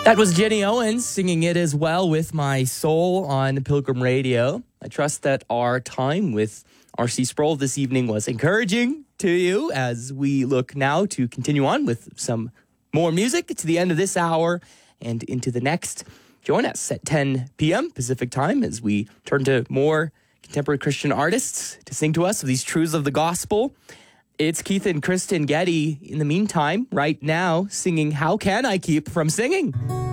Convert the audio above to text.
That was Jenny Owens singing It As Well With My Soul on Pilgrim Radio. I trust that our time with R.C. Sproul this evening was encouraging to you as we look now to continue on with some more music to the end of this hour and into the next. Join us at 10 p.m. Pacific time as we turn to more contemporary Christian artists to sing to us of these truths of the gospel. It's Keith and Kristen Getty in the meantime, right now, singing How Can I Keep From Singing?